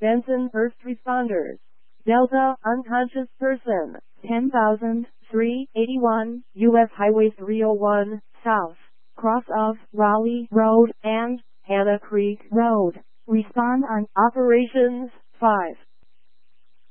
Benson first responders. Delta unconscious person. 10,381 U.S. Highway 301 South. Cross of Raleigh Road and Hannah Creek Road. Respond on Operations 5.